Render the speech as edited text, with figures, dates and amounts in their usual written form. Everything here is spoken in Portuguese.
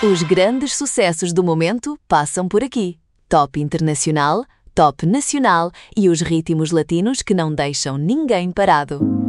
Os grandes sucessos do momento passam por aqui. Top internacional, top nacional e os ritmos latinos que não deixam ninguém parado.